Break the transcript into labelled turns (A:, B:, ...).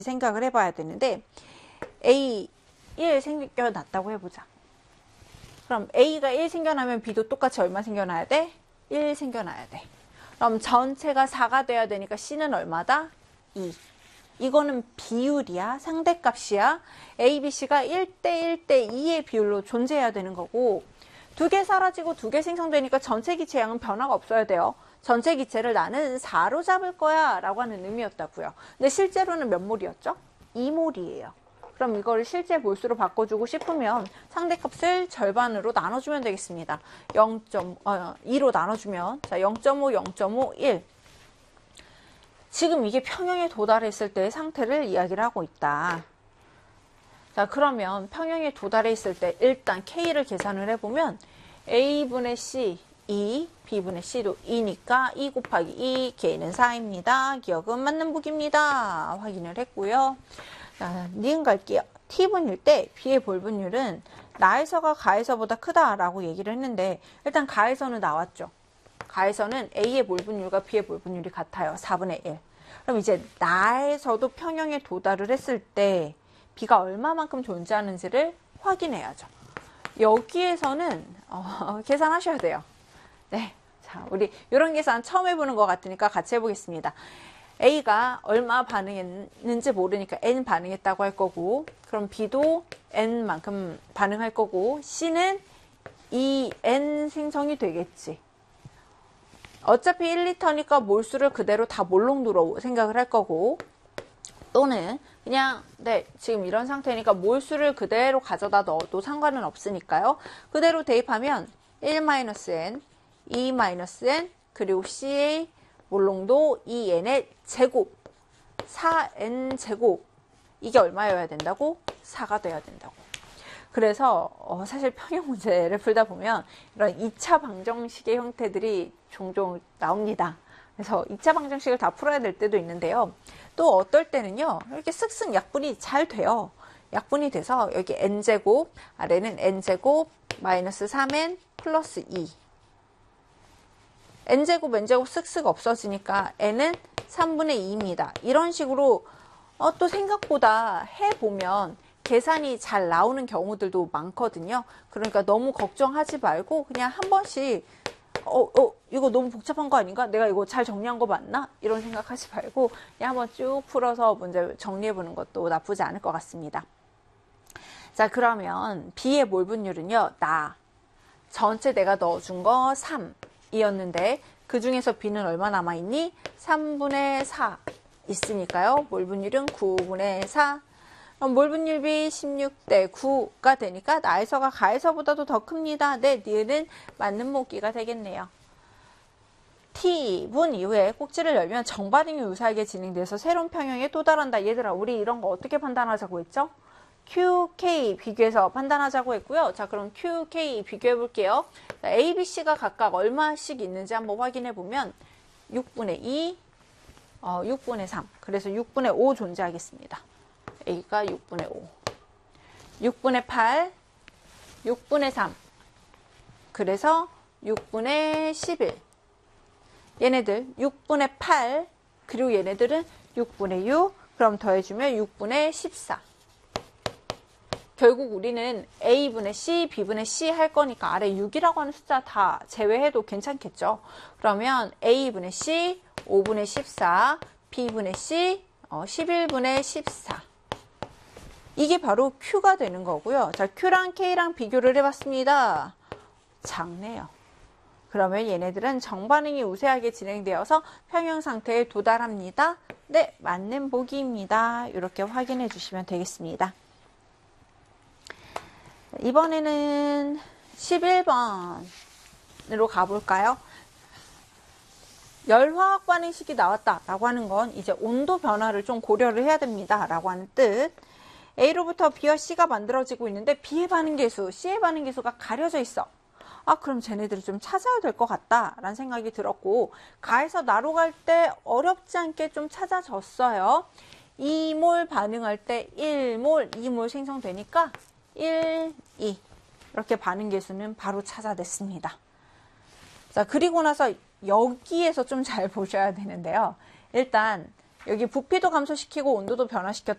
A: 생각을 해봐야 되는데 A 1 생겨났다고 해보자. 그럼 A가 1 생겨나면 B도 똑같이 얼마 생겨나야 돼? 1 생겨나야 돼. 그럼 전체가 4가 돼야 되니까 C는 얼마다? 2. 이거는 비율이야. 상대값이야. A, B, C가 1대 1대 2의 비율로 존재해야 되는 거고, 두 개 사라지고 두 개 생성되니까 전체 기체양은 변화가 없어야 돼요. 전체 기체를 나는 4로 잡을 거야 라고 하는 의미였다고요. 근데 실제로는 몇 몰이었죠? 2몰이에요. 그럼 이걸 실제 몰수로 바꿔주고 싶으면 상대값을 절반으로 나눠주면 되겠습니다. 2로 나눠주면, 자, 0.5, 0.5, 1. 지금 이게 평형에 도달했을 때의 상태를 이야기를 하고 있다. 자, 그러면 평형에 도달해 있을 때 일단 K를 계산을 해보면 A분의 C 2, B분의 C도 2니까 2 곱하기 2, K는 4입니다. 기억은 맞는 보기입니다. 확인을 했고요. 자, 니은 갈게요. T분일 때 B의 볼분율은 나에서가 가에서보다 크다라고 얘기를 했는데 일단 가에서는 나왔죠. 가에서는 A의 몰분율과 B의 몰분율이 같아요. 4분의 1. 그럼 이제 나에서도 평형에 도달을 했을 때 B가 얼마만큼 존재하는지를 확인해야죠. 여기에서는 계산하셔야 돼요. 네, 자, 우리 이런 계산 처음 해보는 것 같으니까 같이 해보겠습니다. A가 얼마 반응했는지 모르니까 N 반응했다고 할 거고, 그럼 B도 N만큼 반응할 거고, C는 2N 생성이 되겠지. 어차피 1리터니까 몰수를 그대로 다 몰롱도로 생각을 할 거고, 또는 그냥 네, 지금 이런 상태니까 몰수를 그대로 가져다 넣어도 상관은 없으니까요. 그대로 대입하면 1-N, 2-N, 그리고 C의 몰롱도 2N의 제곱, 4N 제곱, 이게 얼마여야 된다고? 4가 돼야 된다고. 그래서 사실 평형 문제를 풀다 보면 이런 2차 방정식의 형태들이 종종 나옵니다. 그래서 2차 방정식을 다 풀어야 될 때도 있는데요. 또 어떨 때는요, 이렇게 쓱쓱 약분이 잘 돼요. 약분이 돼서 여기 n제곱, 아래는 n제곱 마이너스 3n 플러스 2. n제곱, n제곱 쓱쓱 없어지니까 n은 3분의 2입니다. 이런 식으로 또 생각보다 해보면 계산이 잘 나오는 경우들도 많거든요. 그러니까 너무 걱정하지 말고 그냥 한 번씩 이거 너무 복잡한 거 아닌가? 내가 이거 잘 정리한 거 맞나? 이런 생각하지 말고 그냥 한번 쭉 풀어서 문제 정리해보는 것도 나쁘지 않을 것 같습니다. 자, 그러면 B의 몰분율은요, 전체 내가 넣어준 거 3이었는데 그 중에서 B는 얼마 남아있니? 3분의 4 있으니까요. 몰분율은 9분의 4. 그럼 몰분율 B 16대 9가 되니까 나에서가 가에서보다도 더 큽니다. 네, 니은은 맞는 모기가 되겠네요. T분 이후에 꼭지를 열면 정반응이 유사하게 진행돼서 새로운 평형에 도달한다. 얘들아, 우리 이런 거 어떻게 판단하자고 했죠? QK 비교해서 판단하자고 했고요. 자, 그럼 QK 비교해 볼게요. A, B, C가 각각 얼마씩 있는지 한번 확인해 보면 6분의 2, 6분의 3. 그래서 6분의 5 존재하겠습니다. A가 6분의 5, 6분의 8, 6분의 3, 그래서 6분의 11. 얘네들 6분의 8, 그리고 얘네들은 6분의 6, 그럼 더해주면 6분의 14. 결국 우리는 A분의 C, B분의 C 할 거니까 아래 6이라고 하는 숫자 다 제외해도 괜찮겠죠. 그러면 A분의 C, 5분의 14, B분의 C, 11분의 14. 이게 바로 Q가 되는 거고요. 자, Q랑 K랑 비교를 해봤습니다. 작네요. 그러면 얘네들은 정반응이 우세하게 진행되어서 평형 상태에 도달합니다. 네, 맞는 보기입니다. 이렇게 확인해 주시면 되겠습니다. 이번에는 11번으로 가볼까요? 열화학 반응식이 나왔다라고 하는 건 이제 온도 변화를 좀 고려를 해야 됩니다. 라고 하는 뜻. A로부터 B와 C가 만들어지고 있는데 B의 반응계수, C의 반응계수가 가려져 있어. 그럼 쟤네들을 좀 찾아야 될 것 같다 라는 생각이 들었고, 가에서 나로 갈 때 어렵지 않게 좀 찾아졌어요. 2몰 반응할 때 1몰, 2몰 생성되니까 1, 2 이렇게 반응계수는 바로 찾아냈습니다. 자, 그리고 나서 여기에서 좀 잘 보셔야 되는데요. 일단 여기 부피도 감소시키고 온도도 변화시켰다.